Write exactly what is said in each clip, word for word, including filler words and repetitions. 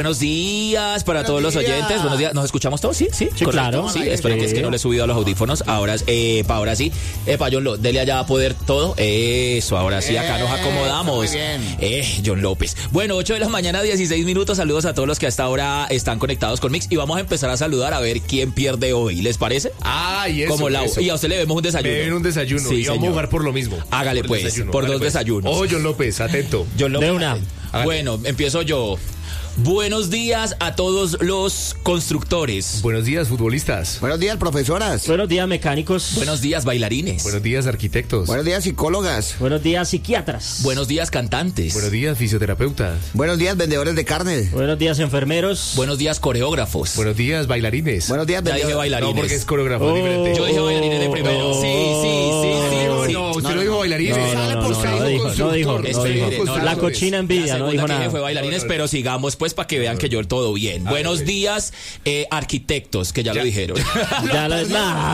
Buenos días para Buenos todos los días. oyentes. Buenos días. ¿Nos escuchamos todos? Sí, sí, Sí, claro. Sí, espero que es que no le he subido a los audífonos. Ahora, eh, pa, ahora sí. Eh, pa, John López, dele allá a poder todo. Eso, ahora sí, acá nos acomodamos. Muy bien. Eh, John López. Bueno, ocho de la mañana, dieciséis minutos. Saludos a todos los que hasta ahora están conectados con Mix. Y vamos a empezar a saludar a ver quién pierde hoy. ¿Les parece? Ah, y eso, Como la, eso. y a usted le vemos un desayuno. Me ven un desayuno Sí, y vamos señor. a jugar por lo mismo. Hágale Por el pues, desayuno. por Hágale, dos pues. desayunos. Ojo, John López, atento. John López. De una. Hágale. Bueno, empiezo yo. Buenos días a todos los constructores. Buenos días, futbolistas. Buenos días, profesoras. Buenos días, mecánicos. Buenos días, bailarines. Buenos días, arquitectos. Buenos días, psicólogas. Buenos días, psiquiatras. Buenos días, cantantes. Buenos días, fisioterapeutas. Buenos días, vendedores de carne. Buenos días, enfermeros. Buenos días, coreógrafos. Buenos días, bailarines. Buenos días, Ya dije vendedores. bailarines. No, porque es coreógrafo, Oh. es diferente. Yo dije bailarines de primero. Oh. Sí, sí, sí, sí. No, sí. no, usted No, lo dijo no. bailarines. No, no, Sale no, por no, usted no dijo dijo, no dijo, constructor. no Usted dijo. dijo No, La constructores. cochina La envidia, no segunda dijo que dije nada. fue bailarines, No, no, no. pero sigamos pues para que vean que yo todo bien. Buenos ok. días, eh, arquitectos, que ya, Ya. lo dijeron. Ya lo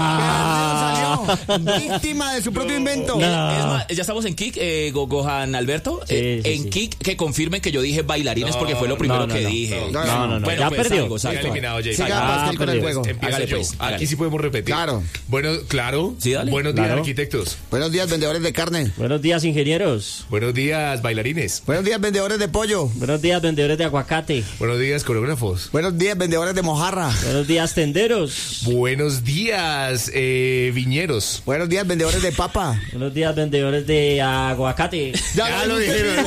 nah. Salió víctima de su propio invento. No. Es más, ya estamos en Kik, eh, Go- Gohan Alberto. Sí, eh, sí, en sí. Kik, que confirmen que yo dije bailarines No, porque fue lo primero no, no, que no. dije. No, No, no, no. Bueno, Ya pues, perdió. salgo, Siga salgo. eliminado, Jay. Siga, Salga. Pascal, con el perdió. juego. Empiezo Hágale, yo. pues, hágale. Aquí sí podemos repetir. Claro. Bueno, claro. Sí, dale. Buenos días, Claro. arquitectos. Buenos días, vendedores de carne. Buenos días, ingenieros. Buenos días, bailarines. Buenos días, vendedores de pollo. Buenos días, vendedores de aguacate. Buenos días, coreógrafos. Buenos días, vendedores de mojarra. Buenos días, tenderos. Buenos días, eh, viñeros. Buenos días, vendedores de papa. Buenos días, vendedores de aguacate. Ya lo dijeron.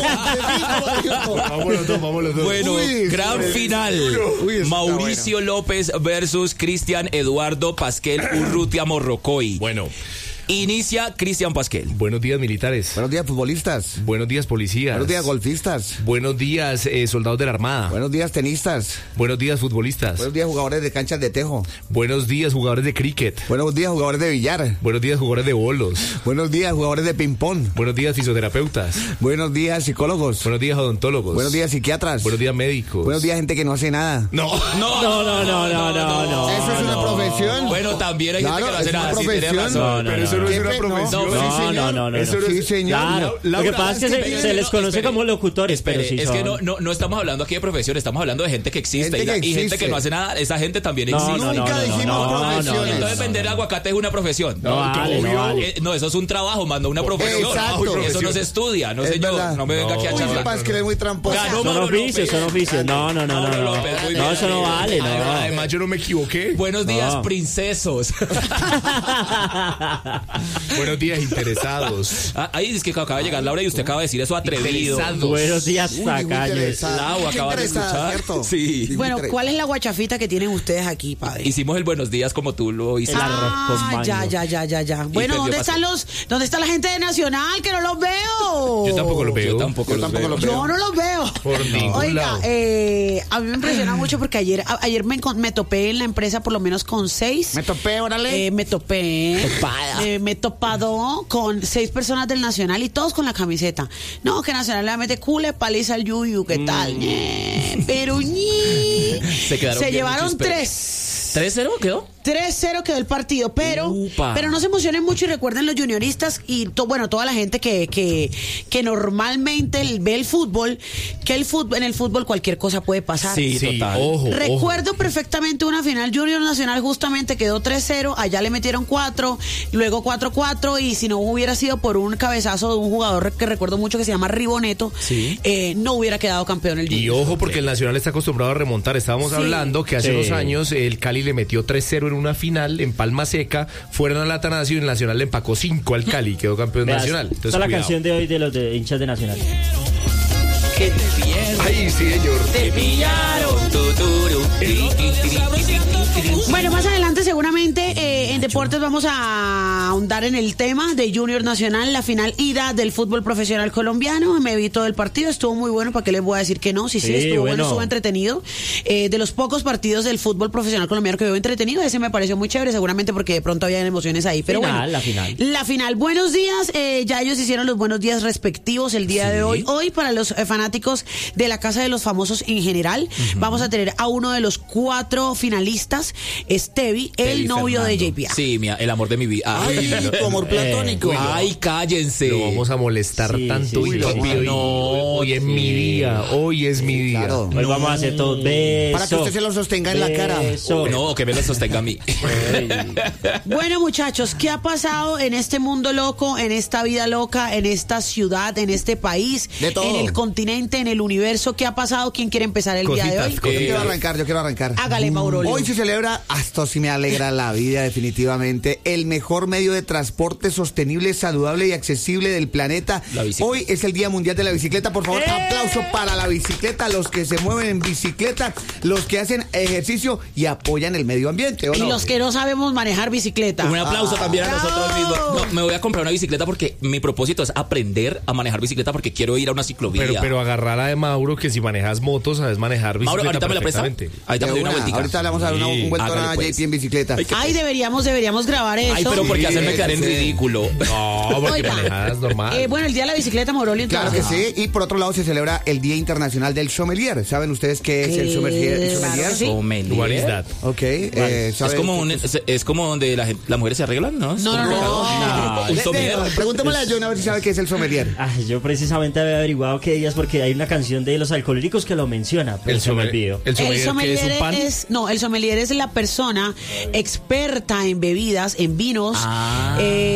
Vamos los dos, vamos los dos. Bueno, Uy, gran uy, final. uy, eso está Mauricio López versus Cristian Eduardo Pasquel Urrutia Morrocoy. Bueno, Inicia Cristian Pasquel. buenos días, militares. Buenos días, futbolistas. Buenos días, policías. Buenos días, golfistas. Buenos días, eh, soldados de la Armada. Buenos días, tenistas. Buenos días, futbolistas. Buenos días, jugadores de canchas de tejo. Buenos días, jugadores de cricket. Buenos días, jugadores de billar. Buenos días, jugadores de bolos. Buenos días, jugadores de ping-pong. Buenos días, fisioterapeutas. Buenos días, psicólogos. Buenos días, odontólogos. Buenos días, psiquiatras. Buenos días, médicos. Buenos días, gente que no hace nada. No. No, No, no, no, no, no, no. Eso es una no. profesión. Bueno, también hay Claro, gente que no es hace una nada. Sí, tiene profesión. razón. No, no, Pero eso no Qué es una pe- no. profesión. No, No, Sí, señor. no, no, no. Eso no Sí, es- señor. Claro. La- Lo que Laura, pasa es que espere, se, se les no, conoce espere. como locutores, Espere, pero sí es son. que no, no, no estamos hablando aquí de profesión, estamos hablando de gente que existe, Gente y, la- que y gente existe. que no hace nada. Esa gente también No, existe. no, no, Nunca no, dijimos no, no, profesiones. no, Entonces no, vender no. aguacate es una profesión. No vale, no obvio. vale. Eh, no, eso es un trabajo, más no una profesión. Exacto. Eso no se estudia, no Es señor. verdad. No me venga aquí a No. Uy, charlar. Pascal es muy tramposo. Ganó Son Mauro oficios, López. son oficios. No, no, no, no. Mauro No, López, muy no bien. eso no vale, no. Además, yo no me equivoqué. Buenos días, No. princesos. Buenos días, interesados. Ah, ahí es que acaba de llegar Laura y usted acaba de decir eso atrevido. Interesados. Buenos días, Uy, muy tacaños. interesada. Lau, Muy acabas de interesada, escuchar. ¿cierto? Sí. Muy Bueno, interesada. ¿cuál es la guachafita que tienen ustedes aquí, padre? Hicimos el buenos días como tú lo hiciste. El arroz con Ah, mango. ya, ya, ya, ya, ya. Bueno, perdió ¿dónde Pascual. están los, dónde está la gente de Nacional? Que no los veo. Yo tampoco lo veo. Yo tampoco, Yo los tampoco veo. los Yo no los veo. Por ningún Oiga, lado. eh, a mí me impresiona mucho porque ayer, a- ayer me, encon- me topé en la empresa por lo menos con seis. Me topé, órale. Eh, me topé. Topada. Eh, me he topado con seis personas del Nacional y todos con la camiseta. No, que Nacional le mete cule, paliza al yuyu, ¿qué tal? Ñe, pero ñi. Se quedaron bien llevaron muchos pelos. tres. ¿tres cero quedó? tres cero quedó el partido, pero, Upa. pero no se emocionen mucho y recuerden los junioristas y to- bueno, toda la gente que, que, que normalmente el- ve el fútbol, que el fútbol, en el fútbol cualquier cosa puede pasar. Sí, Sí, total. ojo, ojo. Recuerdo perfectamente una final Junior Nacional, justamente quedó tres cero, allá le metieron cuatro, luego cuatro cuatro y si no hubiera sido por un cabezazo de un jugador que recuerdo mucho que se llama Riboneto, Sí. eh, no hubiera quedado campeón el Junior. Y ojo, porque el Nacional está acostumbrado a remontar. Estábamos Sí. hablando que hace Sí. unos años el Cali le metió tres cero en una final en Palma Seca, fueron al Atanasio y el Nacional le empacó cinco al Cali, quedó campeón Vea, nacional. esta Entonces, es la cuidado. canción de hoy de los de hinchas de Nacional. Que te vieron, Ay, sí, señor. te pillaron. Tuturu, tiri, tiri, tiri, tiri, tiri. Bueno, más adelante seguramente eh, en deportes vamos a ahondar en el tema de Junior Nacional, la final ida del fútbol profesional colombiano. Me vi todo el partido, estuvo muy bueno, ¿para qué les voy a decir que no? Sí, sí, Sí, estuvo bueno, bueno. estuvo entretenido. Eh, de los pocos partidos del fútbol profesional colombiano que veo entretenido, ese me pareció muy chévere, seguramente porque de pronto había emociones ahí. Pero Final, bueno, la final. La final. Buenos días, eh, ya ellos hicieron los buenos días respectivos el día Sí. de hoy. Hoy para los eh, fanáticos de la Casa de los Famosos en general, vamos a tener a uno de los cuatro finalistas Díaz, es Tevi, el Tevi novio Fernando. de J P A. Sí, mía, el amor de mi vida. Ay, Ay, tu amor platónico. ay, cállense. Lo vamos a molestar Sí, tanto. sí, y sí, papi, sí. hoy, No, hoy es sí. mi día. Hoy es mi día. Claro. Hoy vamos a hacer todo. Beso. Para que usted se lo sostenga en la cara. Beso. No, que me lo sostenga a mí. Bueno, muchachos, ¿qué ha pasado en este mundo loco, en esta vida loca, en esta ciudad, en este país, De todo. en el continente, en el universo? ¿Qué ha pasado? ¿Quién quiere empezar el día de Cositas, hoy? Yo cositas. quiero arrancar, yo quiero arrancar. Hágale, Maurolio. Hoy se celebra, esto sí me alegra la vida definitivamente, el mejor medio de transporte sostenible, saludable y accesible del planeta. La bicicleta. Hoy es el Día Mundial de la Bicicleta. Por favor, aplauso para la bicicleta, los que se mueven en bicicleta, los que hacen ejercicio y apoyan el medio ambiente. ¿o Y no? los que no sabemos manejar bicicleta. Un aplauso también a bravo. nosotros mismos. No, me voy a comprar una bicicleta porque mi propósito es aprender a manejar bicicleta porque quiero ir a una ciclovía. Pero, pero agarrala de Mauro, que si manejas motos, sabes manejar bicicleta Mauro, ahorita me la presta. perfectamente. Ahorita De me doy una una, vueltica. ahorita le vamos a dar una- un Sí, vueltón hágale, a pues. J P en bicicleta. Ay, qué Ay, deberíamos, deberíamos grabar eso. Ay, pero porque Sí, hacerme quedar en sí. ridículo. No, porque Oiga, manejas normal. eh, bueno, el día de la bicicleta, Maurolio. Claro que entonces. sí, y por otro lado se celebra el Día Internacional del Sommelier. ¿Saben ustedes qué es el sommelier? el Claro sommelier? que sí. Sommelier. What is that? Ok, eh, Es ¿sabe como, qué un, es? es, es como donde la gente- las mujeres se arreglan, ¿no? Es No, no, como- no. Un De- de- sommelier. Preguntémosle a John a ver si sabe qué es el sommelier. Ay, yo precisamente había averiguado qué días porque hay una canción de los alcohólicos que lo menciona, pero El se me sommelier- olvidó. el El sommelier, ¿qué sommelier es un pan? es, no, el sommelier es la persona experta en bebidas, en vinos, Ah.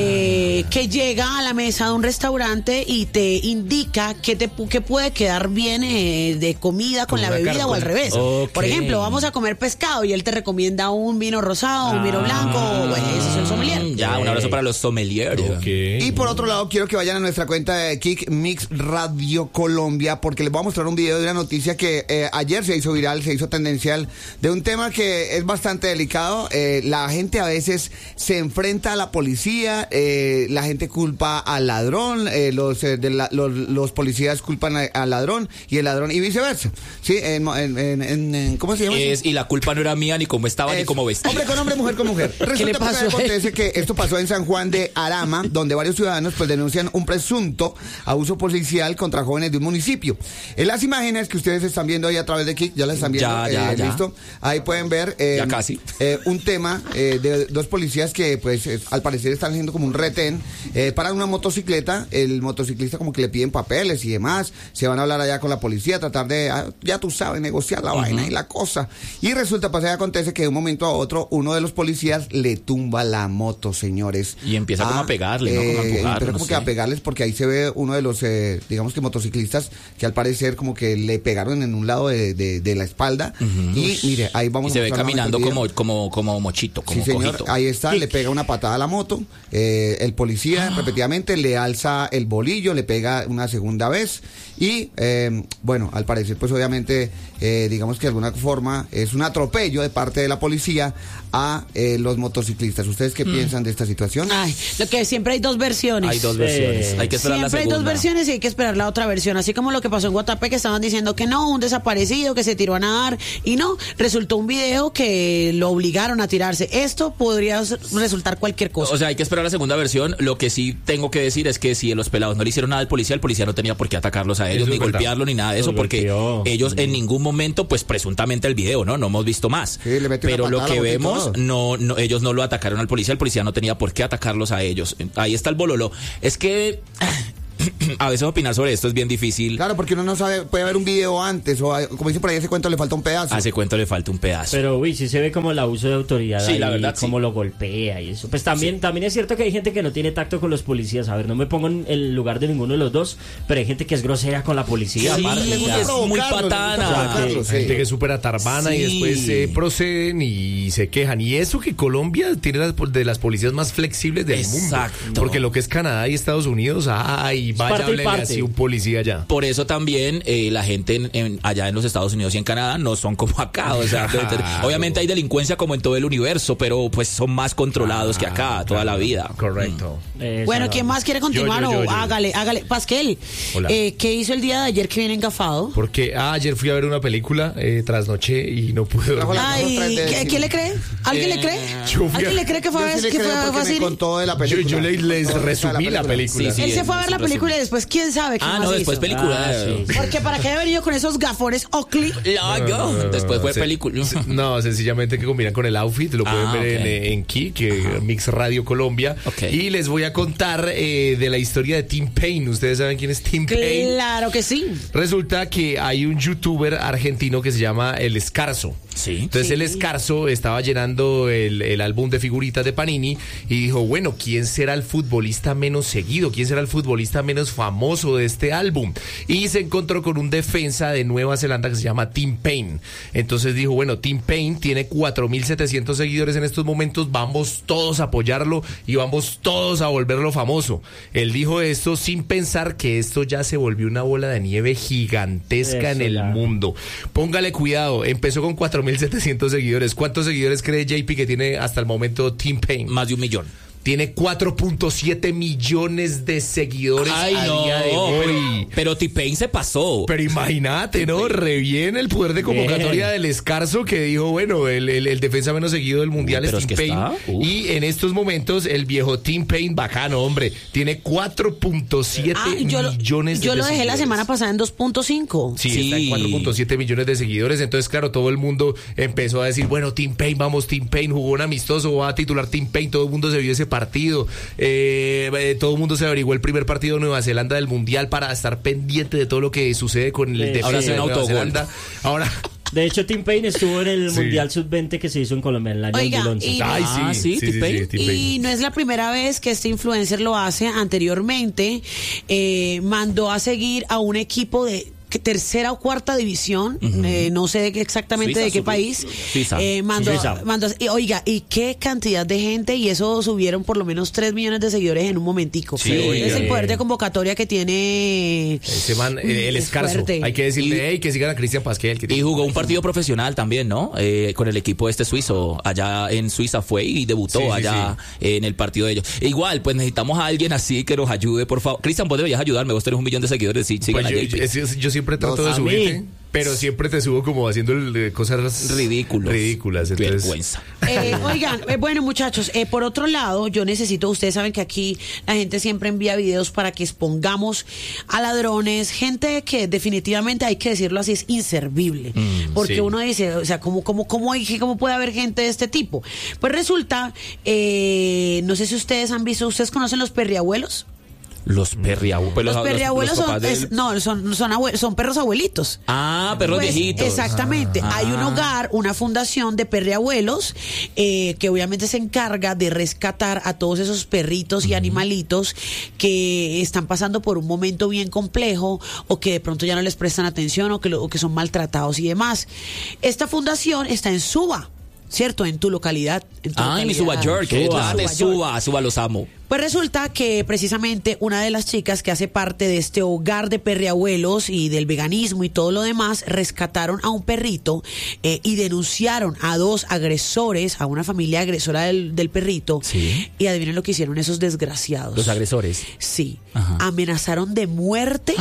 eh, que llega a la mesa de un restaurante y te indica qué te pu- qué puede quedar bien eh, de comida con Como la una bebida carta. o al revés. Ok. Por ejemplo, vamos a comer pescado y él te recomienda un vino rosado, un vino Ah. blanco, bueno, ese es el sommelier. Mm, Ya, un abrazo para los sommeliers. Ok. Y por otro lado, quiero que vayan a nuestra cuenta de Kick Mix Radio Colombia, porque les voy a mostrar un video de una noticia que eh, ayer se hizo viral, se hizo tendencial, de un tema que es bastante delicado. Eh, la gente a veces se enfrenta a la policía, eh, la gente culpa al ladrón, eh, los, eh, de la- los, los policías culpan a- al ladrón y el ladrón y viceversa. ¿Sí? En, en- en- en- en- ¿Cómo se llama? Es, y la culpa no era mía ni cómo estaba ni Eso. cómo vestía. Hombre con hombre, mujer con mujer. Resulta le que pasó a él? acontece que esto pasó en San Juan de Arama, donde varios ciudadanos pues denuncian un presunto abuso policial contra jóvenes de un municipio. En las imágenes que ustedes están viendo ahí a través de Kik, ya las están viendo, Ya, ya, eh, ya. listo. Ahí pueden ver eh, Ya casi. eh, un tema eh, de dos policías que pues eh, al parecer están haciendo como un retén eh, para una motocicleta. El motociclista como que le piden papeles y demás. Se van a hablar allá con la policía, tratar de, ah, ya tú sabes, negociar la vaina y la cosa. Y resulta, pasa y acontece que de un momento a otro uno de los policías le tumba la moto, señores. Y empieza como a pegarle, ¿no? Como a empujarlo, Empieza no como que sé. a pegarles porque ahí se ve uno de los, eh, digamos que motociclistas que al parecer como que le pegaron en un lado de, de- de la espalda. Y mire, ahí vamos Y se a ve mostrar caminando nuevamente el video. como, como, como mochito, como Sí, señor, cojito. ahí está, le pega una patada a la moto, eh, el policía Ah. repetidamente le alza el bolillo, le pega una segunda vez y, eh, bueno, al parecer, pues obviamente, eh, digamos que de alguna forma es un atropello de parte de la policía a eh, los motociclistas. ¿Ustedes qué piensan de esta situación? Ay, lo que siempre hay dos versiones. Hay dos Sí. versiones. Hay que esperar la Siempre hay segunda. dos versiones y hay que esperar la otra versión. Así como lo que pasó en Guatapé, que estaban diciendo que no, un desaparecido que se tiró a nadar. Y no, resultó un video que lo obligaron a tirarse. Esto podría s- resultar cualquier cosa. O sea, hay que esperar la segunda versión. Lo que sí tengo que decir es que si los pelados no le hicieron nada al policía, el policía no tenía por qué atacarlos a ellos, Eso ni es verdad. golpearlo, ni nada de eso, Los porque golpeó. ellos en ningún momento, pues presuntamente el video, ¿no? No hemos visto más. Sí, le metió una Pero lo patada a la que moto y vemos, todo. no, no, ellos no lo atacaron al policía, el policía no tenía por qué atacarlos a ellos. Ahí está el bololo. Es que a veces opinar sobre esto es bien difícil. Claro, porque uno no sabe, puede haber un video antes o hay- como dicen por ahí, ese cuento le falta un pedazo. A ese cuento le falta un pedazo. Pero uy, sí se ve como el abuso de autoridad. Sí, ahí, la verdad, cómo sí. lo golpea y eso. Pues también, también es cierto que hay gente que no tiene tacto con los policías. A ver, no me pongo en el lugar de ninguno de los dos, pero hay gente que es grosera con la policía. Sí, aparte, le o gusta sea, es muy provocarlos, le gusta patana. provocarlos, sí. Hay gente que es súper atarbana y Sí. después eh, proceden y se quejan. Y eso que Colombia tiene las, de las policías más flexibles del Exacto. mundo. Porque lo que es Canadá y Estados Unidos, ay, vaya, parte y háblele parte. así un policía allá. Por eso también eh, la gente en, en- allá en los Estados Unidos y en Canadá no son como acá. O sea, debe tener- Claro. obviamente hay delincuencia como en todo el universo, pero pues son más controlados que acá toda la vida. Correcto. esa Bueno, no. ¿quién más quiere continuar? Yo, yo, yo, o yo. hágale, hágale. Pasquel, Hola. eh, ¿qué hizo el día de ayer que viene engafado? Porque ah, ayer fui a ver una película, eh, trasnoché y no pude Trajo dormir. la- Ay, otra vez de ¿qué- cine. ¿quién le cree? ¿Alguien le cree? yo fui a- ¿Alguien le cree que fue, Yo sí le que creo fue, porque fue a me cine? contó de la Yo, película. yo le- les Contó de resumí la película. Sí, sí. Él se fue a ver la Sí, película película y después quién sabe qué Ah, más no, después hizo. película. Ah, sí. Porque para qué haya venido con esos gafones Oakley. No, yo. Después fue se- película. se- No, sencillamente que combinan con el outfit, lo pueden Ah, ver ok. en, en Kik, eh, Mix Radio Colombia. Ok. Y les voy a contar eh, de la historia de Tim Payne. ¿Ustedes saben quién es Tim Payne? Claro que sí. Resulta que hay un youtuber argentino que se llama El Escarzo. Sí. Entonces Sí. el Escarzo estaba llenando el, el álbum de figuritas de Panini y dijo, bueno, ¿quién será el futbolista menos seguido? ¿Quién será el futbolista menos famoso de este álbum? Y se encontró con un defensa de Nueva Zelanda que se llama Tim Payne. Entonces dijo, bueno, Tim Payne tiene cuatro mil setecientos seguidores en estos momentos, vamos todos a apoyarlo y vamos todos a volverlo famoso. Él dijo esto sin pensar que esto ya se volvió una bola de nieve gigantesca Eso en el ya. mundo. Póngale cuidado, empezó con cuatro mil setecientos seguidores. ¿Cuántos seguidores cree J P que tiene hasta el momento Tim Payne? Más de un millón. Tiene cuatro punto siete millones de seguidores Ay, a no. día de hoy. Pero T-Pain se pasó. Pero imagínate, ¿no? Re bien el poder de convocatoria Bien. del Escarzo que dijo, bueno, el, el, el defensa menos seguido del mundial Uy, pero es es Tim que Payne. está, uf. Y en estos momentos el viejo Tim Payne, bacano, hombre, tiene cuatro punto siete Ah, yo lo, millones de yo lo dejé la seguidores. semana pasada en dos punto cinco. Sí, Sí. está en cuatro punto siete millones de seguidores. Entonces, claro, todo el mundo empezó a decir, bueno, Tim Payne, vamos, Tim Payne jugó un amistoso, va a titular Tim Payne. Todo el mundo se vio ese partido. Eh, eh, todo el mundo se averiguó el primer partido de Nueva Zelanda del Mundial para estar pendiente de todo lo que sucede con el Sí. defensa Ahora sí, de un Nueva autogol. Zelanda. Ahora... De hecho, Tim Payne estuvo en el Sí. Mundial sub veinte que se hizo en Colombia en el año Oiga, dos mil once. y- Ay, Ah, sí, Tim Payne. Tim Y Payne. no es la primera vez que este influencer lo hace. Anteriormente eh, mandó a seguir a un equipo de que tercera o cuarta división, eh, no sé de qué- exactamente Suiza, de qué Suiza. país. Suiza. Eh, mandó, Suiza. mandó- y, oiga, y qué cantidad de gente, y eso subieron por lo menos tres millones de seguidores en un momentico. Sí, oiga. es el poder de convocatoria que tiene. Ese man, eh, el Es Escarzo. fuerte. Hay que decirle, Y- hey, que sigan a Cristian Pasquel. Que Y jugó un partido profesional también, ¿no? Eh, con el equipo este suizo. Allá en Suiza fue y debutó Sí, sí, allá en el partido de ellos. E igual, pues necesitamos a alguien así que nos ayude, por favor. Cristian, vos deberías ayudarme. Vos tenés un millón de seguidores. Sí, sigan Pues a yo, J P. es- es- yo siempre trato Dos de a subirte, mí. pero siempre te subo como haciendo el- cosas Ridículos. ridículas. Qué Entonces, vergüenza. Eh, oigan, eh, bueno muchachos, eh, por otro lado, yo necesito, ustedes saben que aquí la gente siempre envía videos para que expongamos a ladrones, gente que definitivamente hay que decirlo así, es inservible, porque sí. uno dice, o sea, ¿cómo, cómo, cómo, hay, ¿cómo puede haber gente de este tipo? Pues resulta, eh, no sé si ustedes han visto, ¿ustedes conocen los perriabuelos? Los perriabuelos. Pues Los, los- perriabuelos los son, papás es- del- no, son, son, abue- son perros abuelitos. Ah, perros Pues, viejitos. Exactamente. Ah. Hay un hogar, una fundación de perriabuelos eh, que obviamente se encarga de rescatar a todos esos perritos y animalitos que están pasando por un momento bien complejo o que de pronto ya no les prestan atención o que, lo- o que son maltratados y demás. Esta fundación está en Suba, ¿cierto? En tu localidad. En tu Ay, mi Suba localidad. York. Que Suba, de Suba York. Suba, Suba los amo. Pues resulta que precisamente una de las chicas que hace parte de este hogar de perriabuelos y del veganismo y todo lo demás, rescataron a un perrito eh, y denunciaron a dos agresores, a una familia agresora del, del perrito. Sí. Y adivinen lo que hicieron esos desgraciados. Los agresores. Sí, Ajá. amenazaron de muerte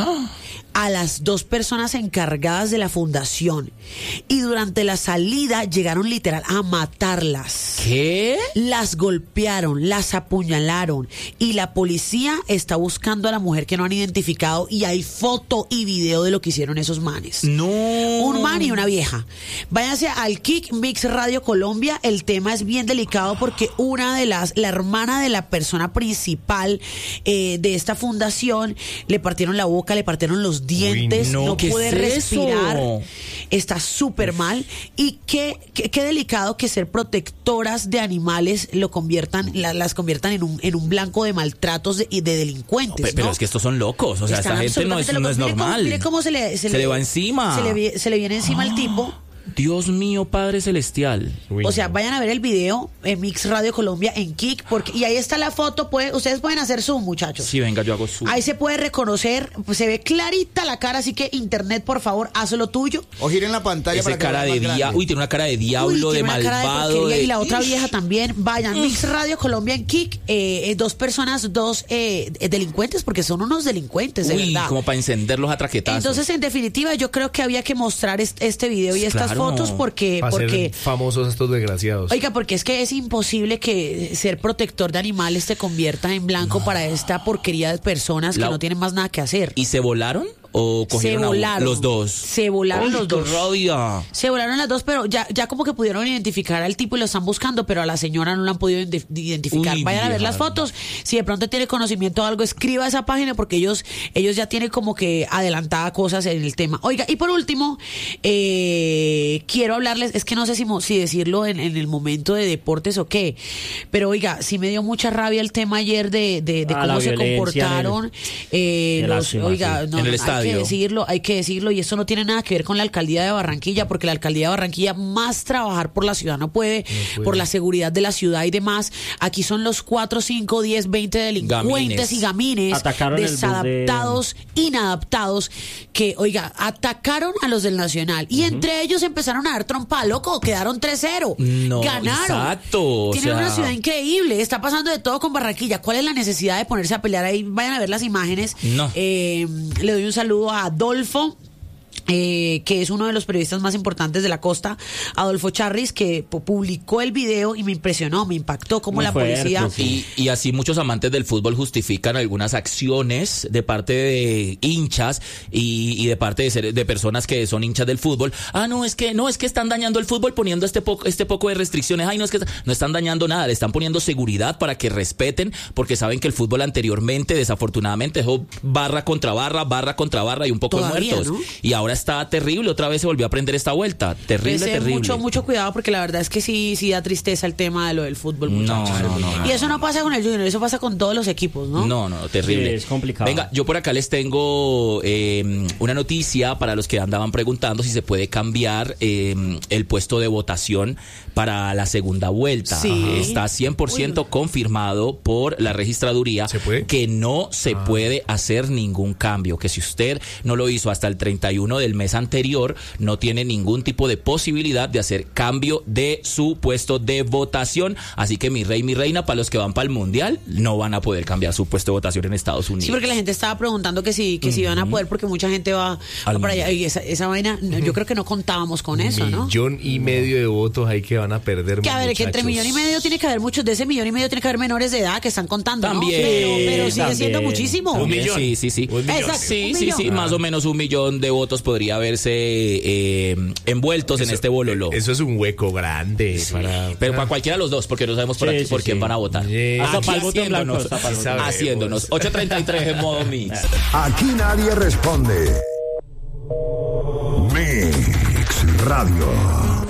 a las dos personas encargadas de la fundación. Y durante la salida llegaron literal a matarlas. ¿Qué? Las golpearon, las apuñalaron y la policía está buscando a la mujer que no han identificado y hay foto y video de lo que hicieron esos manes. No. Un man y una vieja. Váyanse al Kik Mix Radio Colombia. El tema es bien delicado porque una de las, la hermana de la persona principal eh, de esta fundación, le partieron la boca, le partieron los dientes, no, no ¿qué puede es respirar. eso? Está súper mal. Y qué, qué, qué delicado que ser protectoras de animales lo conviertan, la- las conviertan en un, en un blanco de maltratos de- y de delincuentes. Pe- Pero ¿no? es que estos son locos. O sea, Están esta gente no es, absolutamente no es locos. Mire cómo- normal. mire cómo se le, Se le va encima. Se le, vi- se le viene encima el tipo. Dios mío, Padre Celestial. Uy, O sea, no. vayan a ver el video en Mix Radio Colombia en Kik, porque y ahí está la foto, pues, ustedes pueden hacer zoom, muchachos. Sí, venga, yo hago su. Ahí se puede reconocer, pues, se ve clarita la cara, así que internet, por favor, haz lo tuyo. O giren la pantalla Ese para que cara vean de más diablo. grande. Uy, tiene una cara de diablo, Uy, de tiene una cara de malvado. porquería, de- y la otra vieja también. Vayan, Mix Radio Colombia en Kik, eh, eh, dos personas, dos eh, eh, delincuentes, porque son unos delincuentes, de Uy, verdad. como para encenderlos a traquetazos. Entonces, en definitiva, yo creo que había que mostrar est- este video y estas Claro. fotos porque... Para porque ser famosos estos desgraciados. Oiga, porque es que es imposible que ser protector de animales te convierta en blanco no. para esta porquería de personas La... que no tienen más nada que hacer. ¿Y se volaron? ¿O cogieron se volaron, a los dos? Se volaron ¡Ay, los qué dos. rabia! Se volaron las dos, pero ya, ya como que pudieron identificar al tipo y lo están buscando, pero a la señora no la han podido identificar. Uy, Vayan a ver las fotos. Si de pronto tiene conocimiento de algo, escriba esa página porque ellos, ellos ya tienen como que adelantada cosas en el tema. Oiga, y por último, eh, quiero hablarles, es que no sé si, si decirlo en, en el momento de deportes o qué, pero oiga, sí me dio mucha rabia el tema ayer de, de, de ah, cómo se comportaron el, eh, los, lástima, oiga, sí. no, en el hay estadio. que decirlo, hay que decirlo, y eso no tiene nada que ver con la alcaldía de Barranquilla, porque la alcaldía de Barranquilla más trabajar por la ciudad no puede, no puede. por la seguridad de la ciudad y demás. Aquí son los cuatro, cinco, diez, veinte delincuentes gamines. y gamines atacaron desadaptados, de... inadaptados, que, oiga, atacaron a los del Nacional y uh-huh. entre ellos empezaron a dar trompa, loco, quedaron tres cero. No, ganaron. Exacto. Tienen o sea... una ciudad increíble, está pasando de todo con Barranquilla. ¿Cuál es la necesidad de ponerse a pelear ahí? Vayan a ver las imágenes. No. Eh, le doy un saludo a Adolfo. Eh, que es uno de los periodistas más importantes de la costa, Adolfo Charris, que publicó el video y me impresionó, me impactó como Muy la fuerte, policía sí. y, y así muchos amantes del fútbol justifican algunas acciones de parte de hinchas y, y de parte de, ser, de personas que son hinchas del fútbol. Ah, no, es que no es que están dañando el fútbol poniendo este poco este poco de restricciones. Ay, no es que no están dañando nada, le están poniendo seguridad para que respeten, porque saben que el fútbol anteriormente desafortunadamente dejó barra contra barra, barra contra barra y un poco Todavía, de muertos, ¿no? Y ahora está terrible, otra vez se volvió a prender esta vuelta. Terrible, Pese terrible. Mucho, mucho cuidado porque la verdad es que sí, sí da tristeza el tema de lo del fútbol, muchachos. No, no, no, y eso no pasa con el Junior, eso pasa con todos los equipos, ¿no? No, no, terrible. Sí, es complicado. Venga, yo por acá les tengo eh, una noticia para los que andaban preguntando si se puede cambiar eh, el puesto de votación para la segunda vuelta. Sí. Está cien por ciento Uy. confirmado por la registraduría que no se ah. puede hacer ningún cambio, que si usted no lo hizo hasta el treinta y uno del mes anterior, no tiene ningún tipo de posibilidad de hacer cambio de su puesto de votación. Así que mi rey, mi reina, para los que van para el mundial, no van a poder cambiar su puesto de votación en Estados Unidos. Sí, porque la gente estaba preguntando que si, que uh-huh. si van a poder, porque mucha gente va, va para allá. Y esa, esa vaina, uh-huh. yo creo que no contábamos con eso, ¿no? Millón y medio de votos ahí que van a perder. Que a ver, que entre millón y medio tiene que haber muchos, de ese millón y medio tiene que haber menores de edad que están contando, también, ¿no? Pero, pero sigue también. siendo muchísimo. Un millón. Sí, sí, sí. Un millón. Exacto, sí, un sí, millón. sí, más o menos un millón de votos podría haberse eh, envueltos eso, en este bololo. Eso es un hueco grande. Sí. Para, pero para cualquiera de los dos, porque no sabemos por, sí, aquí, sí, por sí. quién van a votar. Sí. Aquí haciéndonos, blanco, haciéndonos. ocho treinta y tres en modo mix. Aquí nadie responde. Mix Radio.